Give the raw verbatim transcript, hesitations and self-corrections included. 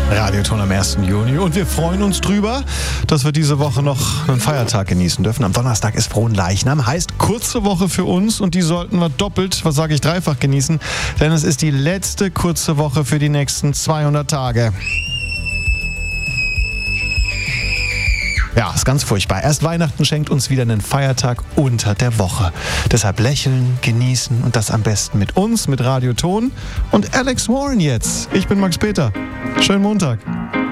Radioton am ersten Juni und wir freuen uns drüber, dass wir diese Woche noch einen Feiertag genießen dürfen. Am Donnerstag ist Fronleichnam, heißt kurze Woche für uns und die sollten wir doppelt, was sage ich, dreifach genießen, denn es ist die letzte kurze Woche für die nächsten zweihundert Tage. Ja, ist ganz furchtbar. Erst Weihnachten schenkt uns wieder einen Feiertag unter der Woche. Deshalb lächeln, genießen und das am besten mit uns, mit Radioton und Alex Warren jetzt. Ich bin Max Peter. Schönen Montag.